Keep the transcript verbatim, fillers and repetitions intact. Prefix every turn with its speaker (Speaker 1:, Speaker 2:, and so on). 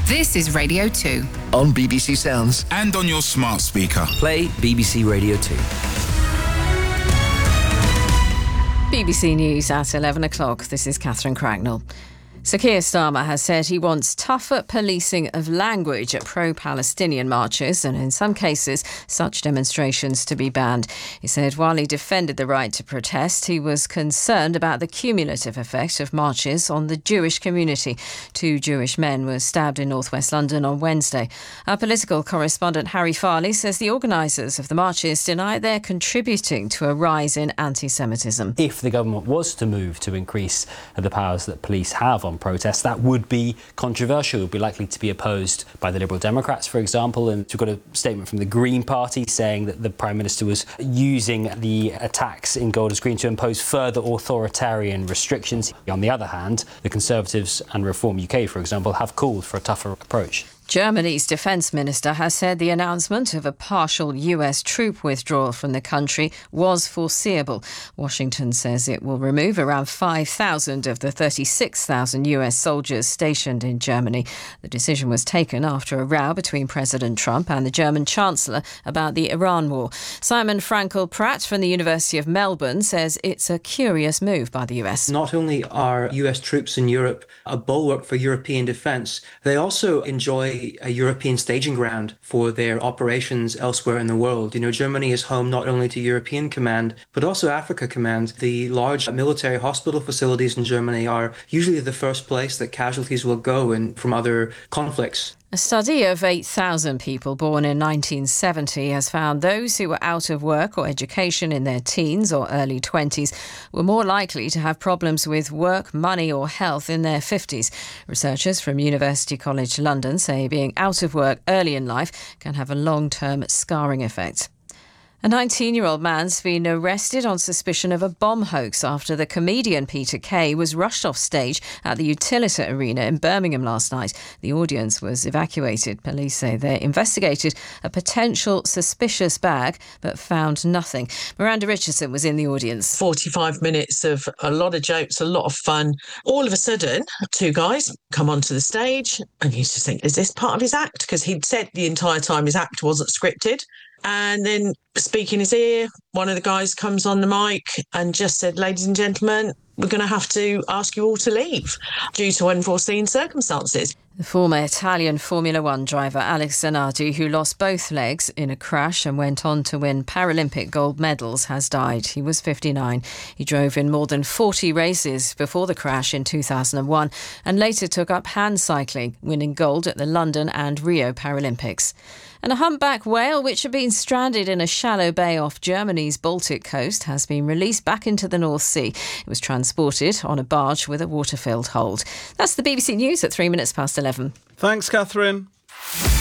Speaker 1: This is Radio two.
Speaker 2: On B B C Sounds.
Speaker 3: And on your smart speaker.
Speaker 4: Play B B C Radio two.
Speaker 5: B B C News at eleven o'clock. This is Catherine Cracknell. Sir Keir Starmer has said he wants tougher policing of language at pro-Palestinian marches and in some cases such demonstrations to be banned. He said while he defended the right to protest, he was concerned about the cumulative effect of marches on the Jewish community. Two Jewish men were stabbed in northwest London on Wednesday. Our political correspondent Harry Farley says the organisers of the marches deny they're contributing to a rise in anti-Semitism.
Speaker 6: If the government was to move to increase the powers that police have on protests, that would be controversial. It would be likely to be opposed by the Liberal Democrats, for example. And we've got a statement from the Green Party saying that the Prime Minister was using the attacks in Golders Green to impose further authoritarian restrictions. On the other hand, the Conservatives and Reform U K, for example, have called for a tougher approach.
Speaker 5: Germany's defence minister has said the announcement of a partial U S troop withdrawal from the country was foreseeable. Washington says it will remove around five thousand of the thirty-six thousand U S soldiers stationed in Germany. The decision was taken after a row between President Trump and the German Chancellor about the Iran war. Simon Frankel-Pratt from the University of Melbourne says it's a curious move by the U S.
Speaker 7: Not only are U S troops in Europe a bulwark for European defence, they also enjoy a European staging ground for their operations elsewhere in the world. You know, Germany is home not only to European Command, but also Africa Command. The large military hospital facilities in Germany are usually the first place that casualties will go in from other conflicts.
Speaker 5: A study of eight thousand people born in nineteen seventy has found those who were out of work or education in their teens or early twenties were more likely to have problems with work, money or health in their fifties. Researchers from University College London say being out of work early in life can have a long-term scarring effect. A nineteen-year-old man's been arrested on suspicion of a bomb hoax after the comedian Peter Kay was rushed off stage at the Utilita Arena in Birmingham last night. The audience was evacuated. Police say they investigated a potential suspicious bag but found nothing. Miranda Richardson was in the audience.
Speaker 8: forty-five minutes of a lot of jokes, a lot of fun. All of a sudden, two guys come onto the stage and you just think, is this part of his act? Because he'd said the entire time his act wasn't scripted. And then speak in his ear, one of the guys comes on the mic and just said, ladies and gentlemen, we're going to have to ask you all to leave due to unforeseen circumstances.
Speaker 5: The former Italian Formula One driver Alex Zanardi, who lost both legs in a crash and went on to win Paralympic gold medals, has died. He was fifty-nine. He drove in more than forty races before the crash in two thousand one and later took up hand cycling, winning gold at the London and Rio Paralympics. And a humpback whale, which had been stranded in a shallow bay off Germany's Baltic coast, has been released back into the North Sea. It was transported on a barge with a water-filled hold. That's the B B C News at three minutes past eleven.
Speaker 9: Thanks, Catherine.